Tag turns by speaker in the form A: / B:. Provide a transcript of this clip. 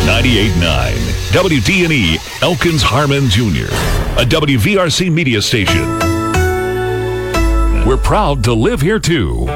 A: 98.9 WDNE Elkins Harmon Jr., a WVRC media station. We're proud to live here too.